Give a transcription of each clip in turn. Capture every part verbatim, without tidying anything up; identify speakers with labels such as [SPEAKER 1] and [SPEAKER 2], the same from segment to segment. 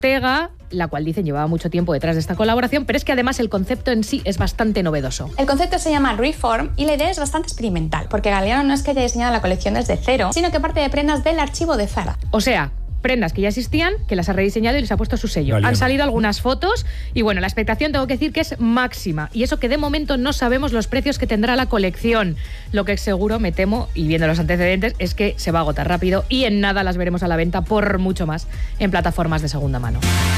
[SPEAKER 1] Ortega, la cual dicen llevaba mucho tiempo detrás de esta colaboración, pero es que además el concepto en sí es bastante novedoso.
[SPEAKER 2] El concepto se llama Reform y la idea es bastante experimental, porque Galeano no es que haya diseñado la colección desde cero, sino que parte de prendas del archivo de Zara.
[SPEAKER 1] O sea, prendas que ya existían, que las ha rediseñado y les ha puesto su sello.
[SPEAKER 3] Galeano.
[SPEAKER 1] Han salido algunas fotos y bueno, la expectación tengo que decir que es máxima. Y eso que de momento no sabemos los precios que tendrá la colección. Lo que seguro, me temo, y viendo los antecedentes, es que se va a agotar rápido y en nada las veremos a la venta por mucho más en plataformas de segunda mano.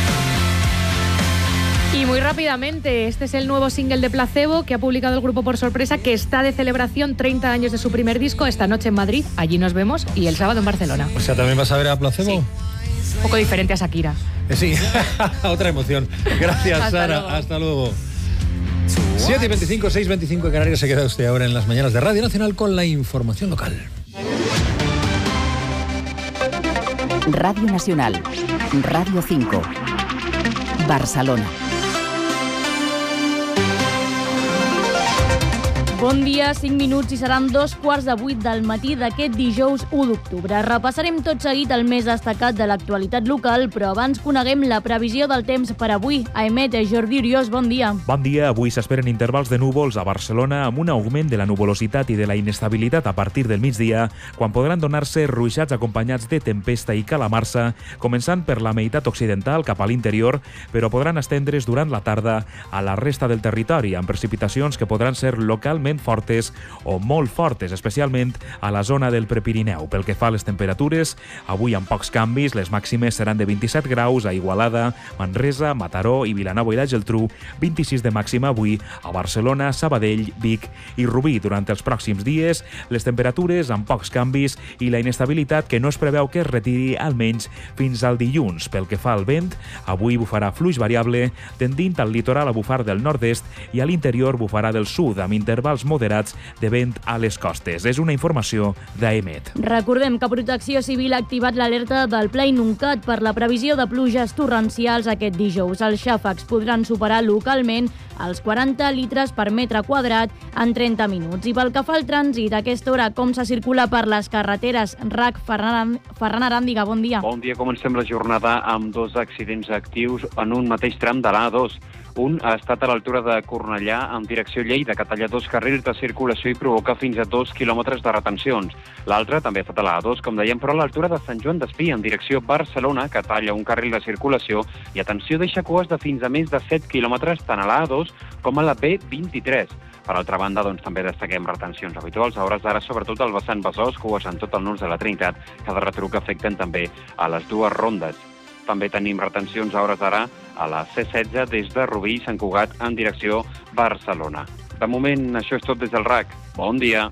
[SPEAKER 1] Y muy rápidamente, este es el nuevo single de Placebo que ha publicado el grupo por sorpresa, que está de celebración, treinta años de su primer disco, esta noche en Madrid, allí nos vemos, y el sábado en Barcelona.
[SPEAKER 3] O sea, ¿también vas a ver a Placebo?
[SPEAKER 1] Sí. Un poco diferente a Shakira.
[SPEAKER 3] Eh, sí, otra emoción. Gracias,
[SPEAKER 1] Hasta
[SPEAKER 3] Sara.
[SPEAKER 1] luego.
[SPEAKER 3] Hasta luego. siete y veinticinco, seis y veinticinco en Canarias. Se queda usted ahora en las mañanas de Radio Nacional con la información local.
[SPEAKER 4] Radio Nacional, Radio cinco, Barcelona.
[SPEAKER 5] Bon dia, cinc minuts i seran dos quarts de vuit del matí d'aquest dijous u d'octubre. Repassarem tot seguit el més destacat de l'actualitat local, però abans coneguem la previsió del temps per avui. A Emet, Jordi Uriós, bon dia.
[SPEAKER 6] Bon dia. Avui s'esperen intervals de núvols a Barcelona amb un augment de la nuvolositat i de la inestabilitat a partir del migdia, quan podran donar-se ruixats acompanyats de tempesta i calamarsa, començant per la meitat occidental cap a l'interior, però podran estendre's durant la tarda a la resta del territori, amb precipitacions que podran ser localment fortes o molt fortes, especialment a la zona del Prepirineu. Pel que fa a les temperatures, avui amb pocs canvis, les màximes seran de vint-i-set graus a Igualada, Manresa, Mataró i Vilanova i la Geltrú, vint-i-sis de màxima avui a Barcelona, Sabadell, Vic i Rubí. Durant els pròxims dies, les temperatures amb pocs canvis i la inestabilitat que no es preveu que es retiri almenys fins al dilluns. Pel que fa al vent, avui bufarà fluix variable, tendint al litoral a bufar del nord-est i a l'interior bufarà del sud, amb intervals moderats de vent a les costes. És una informació d'Emet.
[SPEAKER 5] Recordem que Protecció Civil ha activat l'alerta del Pla Inuncat per la previsió de pluges torrencials aquest dijous. Els xàfecs podran superar localment els quaranta litres per metre quadrat en trenta minuts. I pel que fa al trànsit, a aquesta hora, com se circula per les carreteres? R A C, Ferran, Ferran Aràndiga, bon dia.
[SPEAKER 7] Bon dia, comencem la jornada amb dos accidents actius en un mateix tram de l'A dos. Un ha estat a l'altura de Cornellà en direcció Lleida, que talla dos carrils de circulació i provoca fins a dos quilòmetres de retencions. L'altre també ha estat a l'A dos, com dèiem, però a l'altura de Sant Joan d'Espí, en direcció Barcelona, que talla un carril de circulació i, atenció, deixa cues de fins a més de set quilòmetres tant a l'A dos com a la B vint-i-tres. Per altra banda, doncs, també destaquem retencions habituals a hores d'ara, sobretot al vessant Besòs, cues en tot el nus de la Trinitat, que de retruc afecten també a les dues rondes. També tenim retencions a hores d'ara a la C setze des de Rubí i Sant Cugat en direcció Barcelona. De moment, això és tot des del R A C. Bon dia.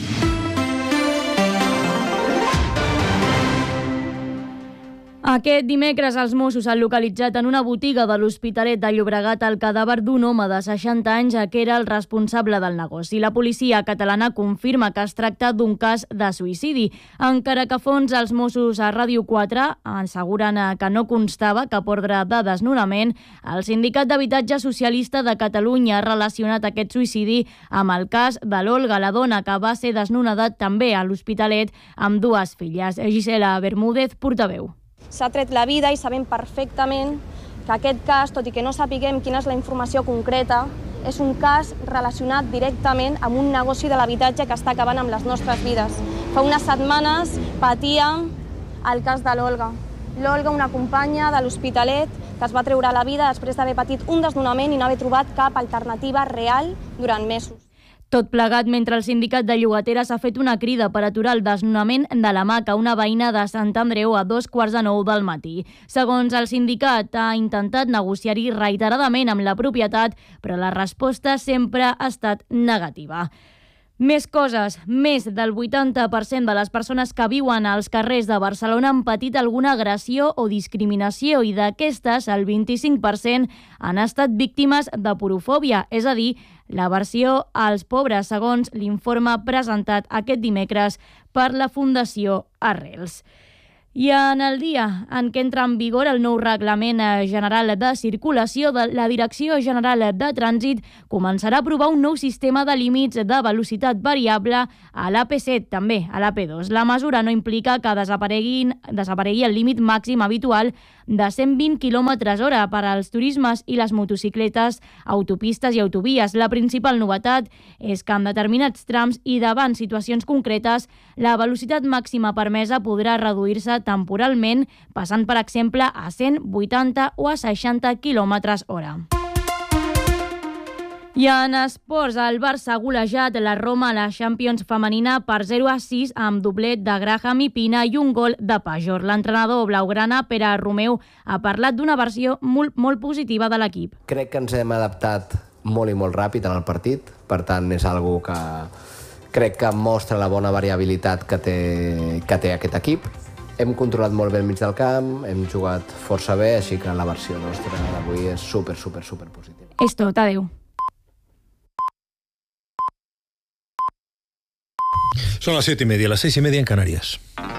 [SPEAKER 5] Aquest dimecres els Mossos han localitzat en una botiga de l'Hospitalet de Llobregat el cadàver d'un home de seixanta anys que era el responsable del negoci. La policia catalana confirma que es tracta d'un cas de suïcidi, encara que a fons els Mossos a Ràdio quatre asseguren que no constava cap ordre de desnonament. El Sindicat d'Habitatge Socialista de Catalunya ha relacionat aquest suïcidi amb el cas de l'Olga, la dona que va ser desnonada també a l'Hospitalet amb dues filles. Gisela Bermúdez, portaveu.
[SPEAKER 8] S'ha tret la vida i sabem perfectament que aquest cas, tot i que no sapiguem quina és la informació concreta, és un cas relacionat directament amb un negoci de l'habitatge que està acabant amb les nostres vides. Fa unes setmanes patíem el cas de l'Olga. L'Olga, una companya de l'Hospitalet, que es va treure la vida després d'haver patit un desnonament i no haver trobat cap alternativa real durant mesos.
[SPEAKER 5] Tot plegat mentre el sindicat de llogateres ha fet una crida per aturar el desnonament de la Maca, una veïna de Sant Andreu, a dos quarts de nou del matí. Segons el sindicat, ha intentat negociar-hi reiteradament amb la propietat, però la resposta sempre ha estat negativa. Més coses. Més del vuitanta per cent de les persones que viuen als carrers de Barcelona han patit alguna agressió o discriminació i d'aquestes el vint-i-cinc per cent han estat víctimes de porofòbia, és a dir, l'aversió als pobres, segons l'informe presentat aquest dimecres per la Fundació Arrels. I en el dia en què entra en vigor el nou Reglament General de Circulació, la Direcció General de Trànsit començarà a aprovar un nou sistema de límits de velocitat variable a l'A P set, també a l'A P dos. La mesura no implica que desapareguin, desaparegui el límit màxim habitual de cent vint quilòmetres hora per als turismes i les motocicletes, autopistes i autovies. La principal novetat és que en determinats trams i davant situacions concretes, la velocitat màxima permesa podrà reduir-se temporalment, passant, per exemple, a cent vuitanta o a seixanta quilòmetres hora. I en esports, el Barça ha golejat la Roma a la Champions femenina per zero a sis amb doblet de Graham i Pina i un gol de Pajor. L'entrenador blaugrana, Pere Romeu, ha parlat d'una versió molt, molt positiva de l'equip.
[SPEAKER 9] Crec que ens hem adaptat molt i molt ràpid en el partit, per tant és algo que crec que mostra la bona variabilitat que té, que té aquest equip. Hem controlat molt bé el mig del camp, hem jugat força bé, així que la versió nostra d'avui és super, super, super positiva.
[SPEAKER 5] És tot, adeu.
[SPEAKER 3] Son las siete y media, las seis y media en Canarias.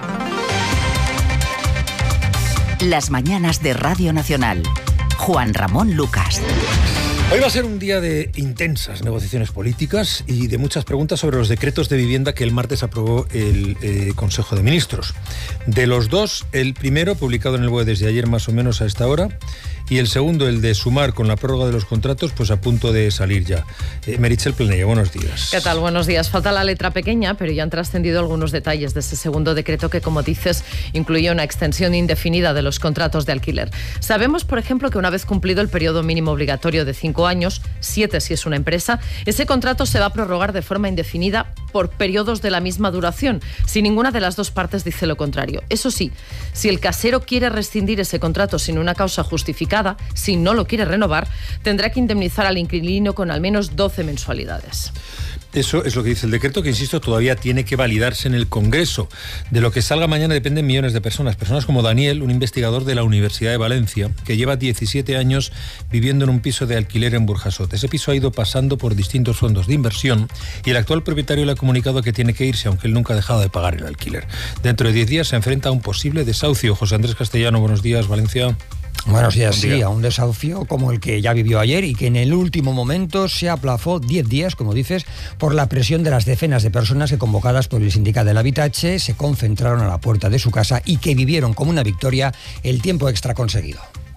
[SPEAKER 4] Las mañanas de Radio Nacional. Juan Ramón Lucas.
[SPEAKER 3] Hoy va a ser un día de intensas negociaciones políticas y de muchas preguntas sobre los decretos de vivienda que el martes aprobó el eh, Consejo de Ministros. De los dos, el primero, publicado en el B O E desde ayer más o menos a esta hora, y el segundo, el de sumar con la prórroga de los contratos, pues a punto de salir ya. Eh, Meritxell Planella, buenos días.
[SPEAKER 10] ¿Qué tal? Buenos días. Falta la letra pequeña, pero ya han trascendido algunos detalles de ese segundo decreto que, como dices, incluye una extensión indefinida de los contratos de alquiler. Sabemos, por ejemplo, que una vez cumplido el periodo mínimo obligatorio de cinco años, siete si es una empresa, ese contrato se va a prorrogar de forma indefinida por periodos de la misma duración, si ninguna de las dos partes dice lo contrario. Eso sí, si el casero quiere rescindir ese contrato sin una causa justificada, si no lo quiere renovar, tendrá que indemnizar al inquilino con al menos doce mensualidades.
[SPEAKER 3] Eso es lo que dice el decreto, que, insisto, todavía tiene que validarse en el Congreso. De lo que salga mañana dependen millones de personas. Personas como Daniel, un investigador de la Universidad de Valencia, que lleva diecisiete años viviendo en un piso de alquiler en Burjasot. Ese piso ha ido pasando por distintos fondos de inversión y el actual propietario le ha comunicado que tiene que irse, aunque él nunca ha dejado de pagar el alquiler. Dentro de diez días se enfrenta a un posible desahucio. José Andrés Castellano, buenos días, Valencia.
[SPEAKER 11] Buenos días, sí, a un desahucio como el que ya vivió ayer y que en el último momento se aplazó diez días, como dices, por la presión de las decenas de personas que, convocadas por el Sindicat del Habitatge, se concentraron a la puerta de su casa y que vivieron como una victoria el tiempo extra conseguido.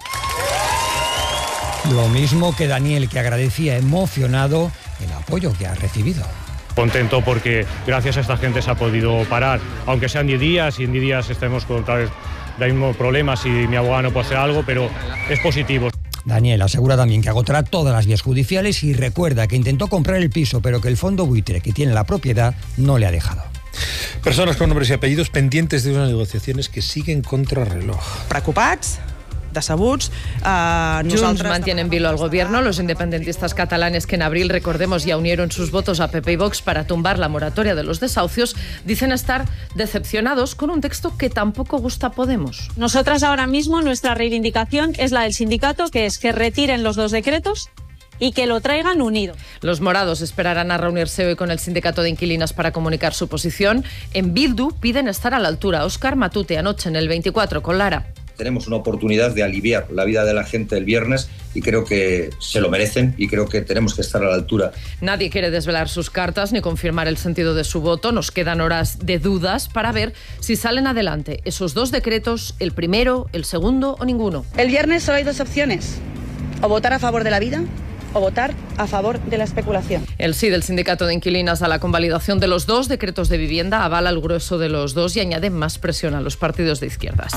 [SPEAKER 11] Lo mismo que Daniel, que agradecía emocionado el apoyo que ha recibido.
[SPEAKER 12] Contento porque gracias a esta gente se ha podido parar, aunque sean diez días y en diez días estemos con otra vez el mismo problema si mi abogado no puede hacer algo, pero es positivo.
[SPEAKER 11] Daniel asegura también que agotará todas las vías judiciales y recuerda que intentó comprar el piso, pero que el fondo buitre que tiene la propiedad no le ha dejado.
[SPEAKER 3] Personas con nombres y apellidos pendientes de unas negociaciones que siguen contrarreloj.
[SPEAKER 13] Preocupats, decebuts. Uh,
[SPEAKER 10] Junts mantiene en vilo al gobierno. Los independentistas catalanes, que en abril, recordemos, ya unieron sus votos a P P y Vox para tumbar la moratoria de los desahucios, dicen estar decepcionados con un texto que tampoco gusta a Podemos.
[SPEAKER 14] Nosotras ahora mismo nuestra reivindicación es la del sindicato, que es que retiren los dos decretos y que lo traigan unido.
[SPEAKER 10] Los morados esperarán a reunirse hoy con el sindicato de inquilinas para comunicar su posición. En Bildu piden estar a la altura. Óscar Matute, anoche en el veinticuatro con Lara.
[SPEAKER 15] Tenemos una oportunidad de aliviar la vida de la gente el viernes y creo que se lo merecen y creo que tenemos que estar a la altura.
[SPEAKER 10] Nadie quiere desvelar sus cartas ni confirmar el sentido de su voto. Nos quedan horas de dudas para ver si salen adelante esos dos decretos, el primero, el segundo o ninguno.
[SPEAKER 16] El viernes solo hay dos opciones: o votar a favor de la vida o votar a favor de la especulación.
[SPEAKER 10] El sí del sindicato de inquilinas a la convalidación de los dos decretos de vivienda avala el grueso de los dos y añade más presión a los partidos de izquierdas.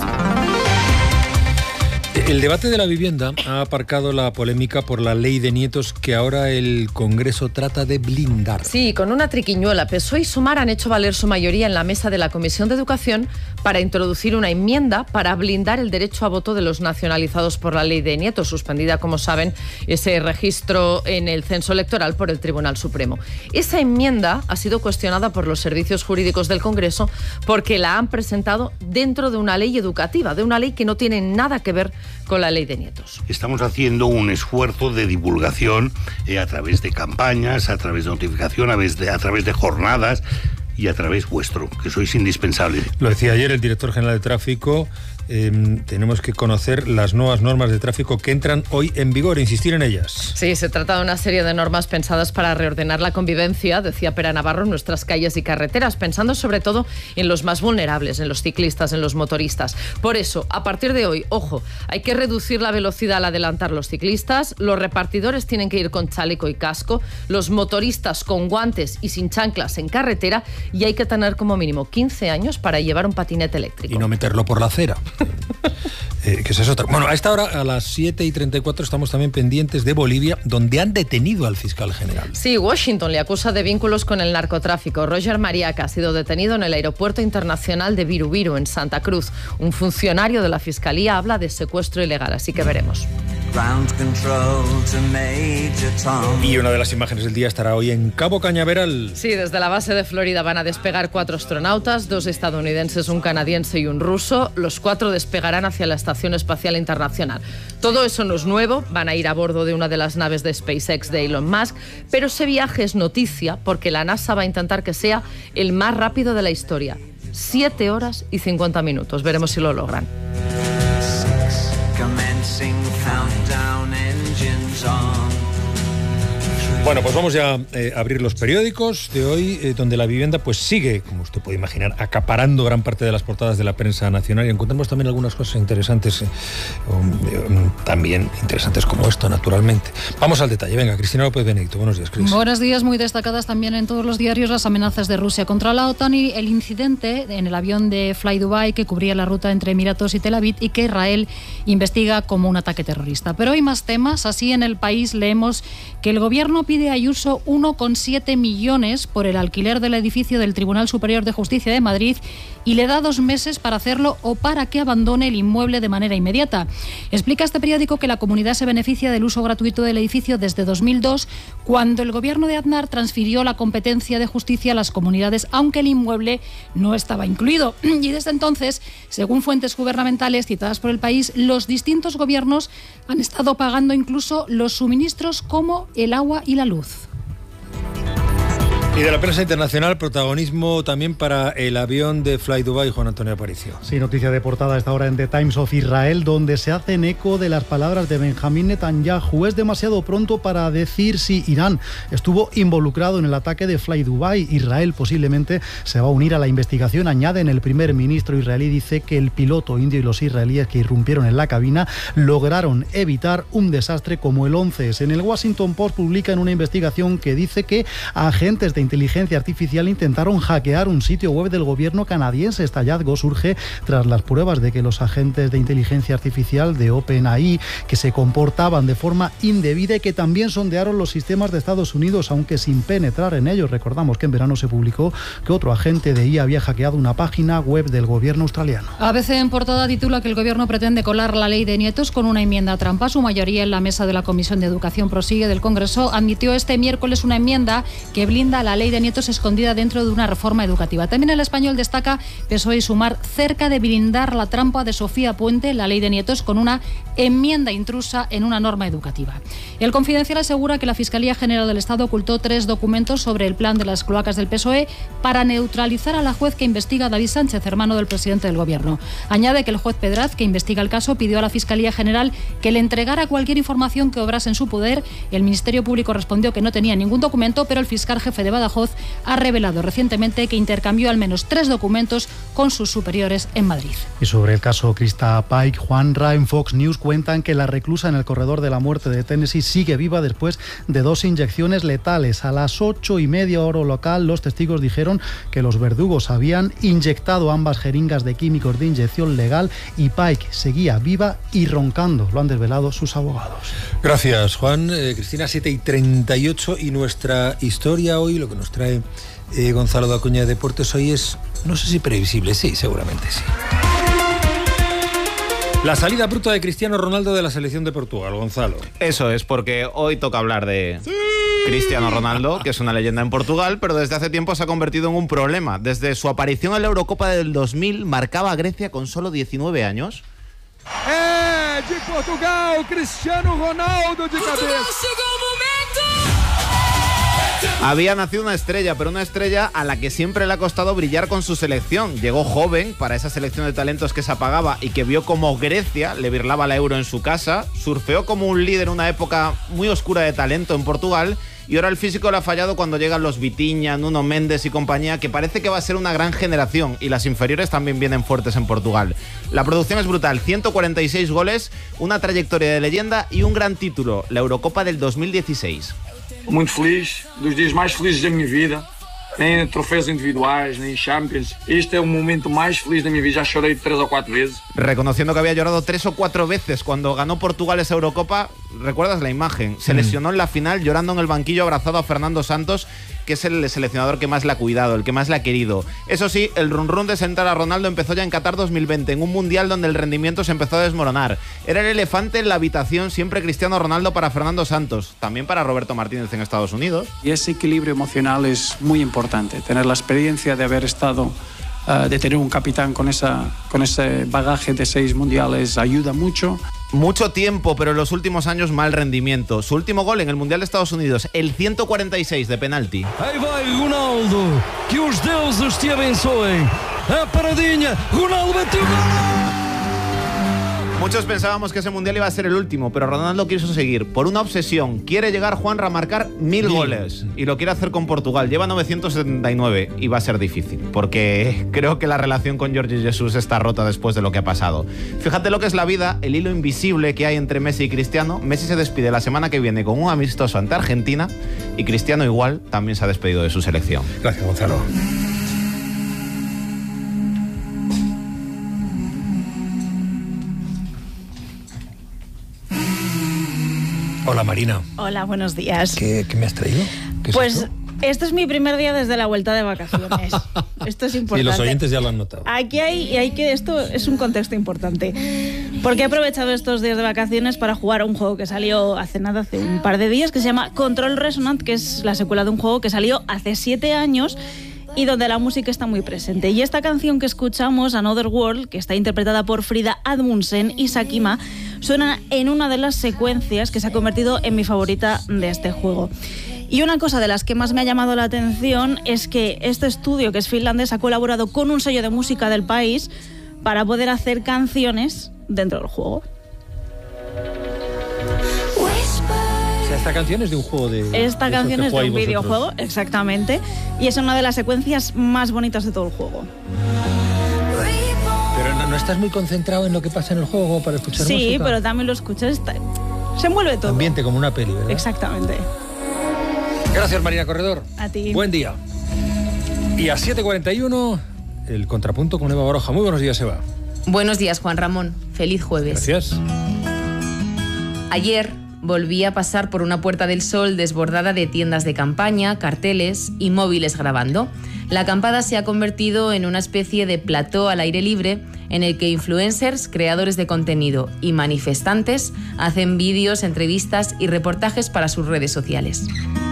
[SPEAKER 3] El debate de la vivienda ha aparcado la polémica por la ley de nietos que ahora el Congreso trata de blindar.
[SPEAKER 10] Sí, con una triquiñuela. P S O E y Sumar han hecho valer su mayoría en la mesa de la Comisión de Educación para introducir una enmienda para blindar el derecho a voto de los nacionalizados por la ley de nietos, suspendida, como saben, ese registro en el censo electoral por el Tribunal Supremo. Esa enmienda ha sido cuestionada por los servicios jurídicos del Congreso porque la han presentado dentro de una ley educativa, de una ley que no tiene nada que ver con la ley de nietos.
[SPEAKER 17] Estamos haciendo un esfuerzo de divulgación eh, a través de campañas, a través de notificación, a través de, a través de jornadas. y a través vuestro, que sois indispensables.
[SPEAKER 3] Lo decía ayer el director general de tráfico. Eh, tenemos que conocer las nuevas normas de tráfico que entran hoy en vigor, insistir en ellas.
[SPEAKER 10] Sí, se trata de una serie de normas pensadas para reordenar la convivencia, decía Pera Navarro, en nuestras calles y carreteras, pensando sobre todo en los más vulnerables, en los ciclistas, en los motoristas. Por eso, a partir de hoy, ojo, hay que reducir la velocidad al adelantar los ciclistas, los repartidores tienen que ir con chaleco y casco, los motoristas con guantes y sin chanclas en carretera, y hay que tener como mínimo quince años para llevar un patinete eléctrico.
[SPEAKER 3] Y no meterlo por la acera. Eh, que esa es otra. Bueno, a esta hora, a las siete y treinta y cuatro, estamos también pendientes de Bolivia, donde han detenido al fiscal general.
[SPEAKER 10] Sí, Washington le acusa de vínculos con el narcotráfico. Roger Mariaca ha sido detenido en el aeropuerto internacional de Viru Viru, en Santa Cruz. Un funcionario de la fiscalía habla de secuestro ilegal, así que veremos.
[SPEAKER 3] Y una de las imágenes del día estará hoy en Cabo Cañaveral.
[SPEAKER 10] Sí, desde la base de Florida van a despegar cuatro astronautas, dos estadounidenses, un canadiense y un ruso. Los cuatro despegarán hacia la Estación Espacial Internacional. Todo eso no es nuevo, van a ir a bordo de una de las naves de SpaceX de Elon Musk, pero ese viaje es noticia porque la NASA va a intentar que sea el más rápido de la historia. Siete horas y cincuenta minutos. Veremos si lo logran.
[SPEAKER 3] Bueno, pues vamos ya eh, a abrir los periódicos de hoy, eh, donde la vivienda pues sigue, como usted puede imaginar, acaparando gran parte de las portadas de la prensa nacional, y encontramos también algunas cosas interesantes, eh, um, um, también interesantes como esto, naturalmente. Vamos al detalle. Venga, Cristina López Benedicto. Buenos días, Cris.
[SPEAKER 18] Buenos días. Muy destacadas también en todos los diarios las amenazas de Rusia contra la OTAN y el incidente en el avión de Fly Dubai que cubría la ruta entre Emiratos y Tel Aviv y que Israel investiga como un ataque terrorista. Pero hay más temas. Así, en El País leemos que el gobierno pide a Ayuso uno coma siete millones por el alquiler del edificio del Tribunal Superior de Justicia de Madrid y le da dos meses para hacerlo o para que abandone el inmueble de manera inmediata. Explica este periódico que la comunidad se beneficia del uso gratuito del edificio desde dos mil dos, cuando el gobierno de Aznar transfirió la competencia de justicia a las comunidades, aunque el inmueble no estaba incluido. Y desde entonces, según fuentes gubernamentales citadas por El País, los distintos gobiernos han estado pagando incluso los suministros como el agua y la luz.
[SPEAKER 3] Y de la prensa internacional, protagonismo también para el avión de Fly Dubai, Juan Antonio Aparicio.
[SPEAKER 19] Sí, noticia de portada a esta hora en The Times of Israel, donde se hacen eco de las palabras de Benjamín Netanyahu. Es demasiado pronto para decir si Irán estuvo involucrado en el ataque de Fly Dubai. Israel posiblemente se va a unir a la investigación, añaden. El primer ministro israelí dice que el piloto indio y los israelíes que irrumpieron en la cabina lograron evitar un desastre como el once ese. En el Washington Post publican una investigación que dice que agentes de inteligencia artificial intentaron hackear un sitio web del gobierno canadiense. Este hallazgo surge tras las pruebas de que los agentes de inteligencia artificial de OpenAI, que se comportaban de forma indebida y que también sondearon los sistemas de Estados Unidos, aunque sin penetrar en ellos. Recordamos que en verano se publicó que otro agente de I A había hackeado una página web del gobierno australiano.
[SPEAKER 18] A B C en portada titula que el gobierno pretende colar la ley de nietos con una enmienda trampa. Su mayoría en la mesa de la Comisión de Educación Prosigue del Congreso admitió este miércoles una enmienda que blinda la ley de nietos escondida dentro de una reforma educativa. También El Español destaca P S O E y Sumar cerca de blindar la trampa de Sofía Puente, la ley de nietos, con una enmienda intrusa en una norma educativa. El Confidencial asegura que la Fiscalía General del Estado ocultó tres documentos sobre el plan de las cloacas del P S O E para neutralizar a la juez que investiga a David Sánchez, hermano del presidente del Gobierno. Añade que el juez Pedraz, que investiga el caso, pidió a la Fiscalía General que le entregara cualquier información que obrase en su poder. El Ministerio Público respondió que no tenía ningún documento, pero el fiscal jefe de Badajoz ha revelado recientemente que intercambió al menos tres documentos con sus superiores en Madrid.
[SPEAKER 19] Y sobre el caso Krista Pike, Juanra, en Fox News cuentan que la reclusa en el corredor de la muerte de Tennessee sigue viva después de dos inyecciones letales. A las ocho y media hora local, los testigos dijeron que los verdugos habían inyectado ambas jeringas de químicos de inyección legal y Pike seguía viva y roncando. Lo han desvelado sus abogados.
[SPEAKER 3] Gracias, Juan. Eh, Cristina, siete y treinta y ocho, y nuestra historia hoy, lo que nos trae eh, Gonzalo de Acuña de Deportes hoy es, no sé si previsible, sí, seguramente sí. La salida bruta de Cristiano Ronaldo de la selección de Portugal, Gonzalo.
[SPEAKER 20] Eso es, porque hoy toca hablar de sí. Cristiano Ronaldo, que es una leyenda en Portugal, pero desde hace tiempo se ha convertido en un problema. Desde su aparición en la Eurocopa del dos mil, marcaba a Grecia con solo diecinueve años.
[SPEAKER 21] É de Portugal, Cristiano Ronaldo de cabeça.
[SPEAKER 20] Había nacido una estrella, pero una estrella a la que siempre le ha costado brillar con su selección. Llegó joven para esa selección de talentos que se apagaba y que vio como Grecia le birlaba la Euro en su casa, surfeó como un líder en una época muy oscura de talento en Portugal y ahora el físico le ha fallado cuando llegan los Vitinha, Nuno Mendes y compañía, que parece que va a ser una gran generación, y las inferiores también vienen fuertes en Portugal. La producción es brutal, ciento cuarenta y seis goles, una trayectoria de leyenda y un gran título, la Eurocopa del dos mil dieciséis.
[SPEAKER 2] Muito feliz, dos dias mais felizes da minha vida. Nem troféus individuais, nem Champions. Este é o momento mais feliz da minha vida. Já chorei tres ou cuatro veces.
[SPEAKER 20] Reconociendo que había llorado tres o cuatro veces cuando ganó Portugal esa Eurocopa, ¿recuerdas la imagen? Se lesionó en la final llorando en el banquillo abrazado a Fernando Santos, que es el seleccionador que más le ha cuidado, el que más le ha querido. Eso sí, el run run de sentar a Ronaldo empezó ya en Qatar dos mil veinte, en un mundial donde el rendimiento se empezó a desmoronar. Era el elefante en la habitación, siempre Cristiano Ronaldo para Fernando Santos, también para Roberto Martínez en Estados Unidos.
[SPEAKER 22] Y ese equilibrio emocional es muy importante, tener la experiencia de haber estado, uh, de tener un capitán con, esa, con ese bagaje de seis mundiales ayuda mucho.
[SPEAKER 20] Mucho tiempo, pero en los últimos años mal rendimiento. Su último gol en el Mundial de Estados Unidos, el ciento cuarenta y seis de penalti.
[SPEAKER 23] Aí vai Ronaldo, que os deuses te abençoem. A paradinha, Ronaldo bateu gol.
[SPEAKER 20] Muchos pensábamos que ese Mundial iba a ser el último, pero Ronaldo quiso seguir. Por una obsesión, quiere llegar Juanra a marcar mil, mil goles. Y lo quiere hacer con Portugal. Lleva novecientos setenta y nueve y va a ser difícil, porque creo que la relación con Jorge Jesús está rota después de lo que ha pasado. Fíjate lo que es la vida, el hilo invisible que hay entre Messi y Cristiano. Messi se despide la semana que viene con un amistoso ante Argentina y Cristiano igual también se ha despedido de su selección.
[SPEAKER 3] Gracias, Gonzalo. Hola, Marina.
[SPEAKER 24] Hola, buenos días.
[SPEAKER 3] ¿Qué, qué me has traído? ¿Qué es
[SPEAKER 24] pues
[SPEAKER 3] esto?
[SPEAKER 24] Este es mi primer día desde la vuelta de vacaciones. Esto es importante.
[SPEAKER 3] Sí, los oyentes ya lo han notado.
[SPEAKER 24] Aquí hay, hay que, esto es un contexto importante. Porque he aprovechado estos días de vacaciones para jugar a un juego que salió hace nada, hace un par de días, que se llama Control Resonant, que es la secuela de un juego que salió hace siete años y donde la música está muy presente. Y esta canción que escuchamos, Another World, que está interpretada por Frida Admundsen y Sakima, suena en una de las secuencias que se ha convertido en mi favorita de este juego. Y una cosa de las que más me ha llamado la atención es que este estudio, que es finlandés, ha colaborado con un sello de música del país para poder hacer canciones dentro del juego.
[SPEAKER 3] O sea, esta canción es de un juego de...
[SPEAKER 24] Esta
[SPEAKER 3] de
[SPEAKER 24] canción es de un
[SPEAKER 3] vosotros.
[SPEAKER 24] videojuego, exactamente, y es una de las secuencias más bonitas de todo el juego.
[SPEAKER 3] Pero no, no estás muy concentrado en lo que pasa en el juego para escuchar
[SPEAKER 24] sí,
[SPEAKER 3] música.
[SPEAKER 24] Sí, pero también lo escuchas, está... se envuelve todo.
[SPEAKER 3] Ambiente como una peli, ¿verdad?
[SPEAKER 24] Exactamente.
[SPEAKER 3] Gracias, Marina Corredor.
[SPEAKER 24] A ti.
[SPEAKER 3] Buen día. Y a siete cuarenta y uno, el contrapunto con Eva Baroja. Muy buenos días, Eva.
[SPEAKER 25] Buenos días, Juan Ramón. Feliz jueves.
[SPEAKER 3] Gracias.
[SPEAKER 25] Ayer volví a pasar por una Puerta del Sol desbordada de tiendas de campaña, carteles y móviles grabando. La acampada se ha convertido en una especie de plató al aire libre en el que influencers, creadores de contenido y manifestantes hacen vídeos, entrevistas y reportajes para sus redes sociales.